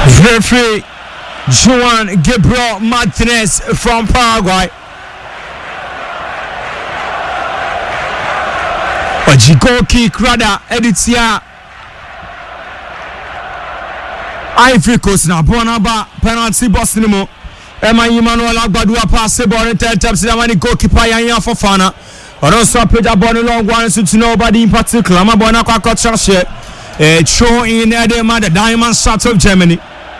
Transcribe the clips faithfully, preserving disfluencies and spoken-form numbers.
Referee Juan Gabriel Martinez from Paraguay. Ojigo kick rather Editia Ivory Coast na Bonaba penalty box nimo. Emma Emmanuel Agbadua pass the ball in ten taps the money goalkeeper Yanya Fofana. Or also played a ball long one to nobody in particular. My bona kwa kwa chashe. A throw in Edema the Diamond Shots of Germany.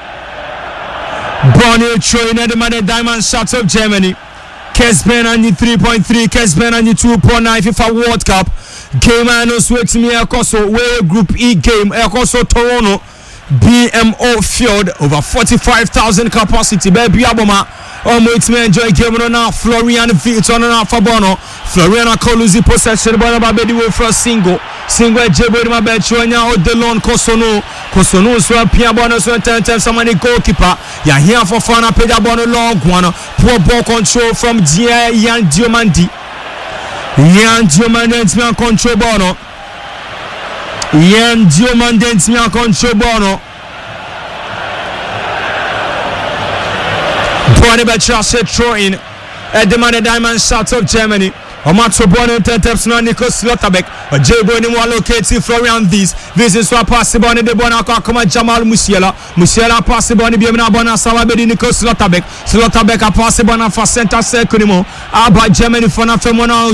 Bonnie throw in Edema the Diamond Shots of Germany. Kesben on the three point three, Kesben on the two point nine FIFA World Cup. Game I know switch me Ekoso way Group E game Ekoso Toronto B M O field over forty-five thousand capacity. Baby Aboma um wait me enjoy game on now. Florian Vito on now for Bono. Florian Akoluzi possession Bono Babedi way for a single. Single Jebo my bed showing out the lone Kosono. Kosono so Pia Bono so ten times somebody goalkeeper. Ya here for fun up a Bono long one. Poor ball control from Gia Yan Diomandi. Yan Diomandi me control Bono. Yan Diomandi me control Bono. Bonnie Bachase throwing at the man Diamond Shots of Germany. Omato Bono ten taps now Nico Slotterbeck. A J-Boy in one located Florian This. This is what possible on the Bona Kakoma Jamal Musiala. Musiala possible on the Biamina Bona Salabedi Nico Slotterbeck. Slotterbeck a possible on for center circle. About Germany for Nafemona.